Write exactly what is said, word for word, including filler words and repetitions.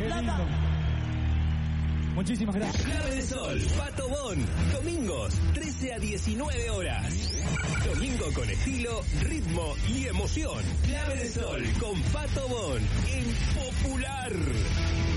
Qué Plata. lindo. Muchísimas gracias. Clave de Sol, Pato Bon, domingos, trece a diecinueve horas. Domingo con estilo, ritmo y emoción. Clave de Sol con Pato Bon, en Popular.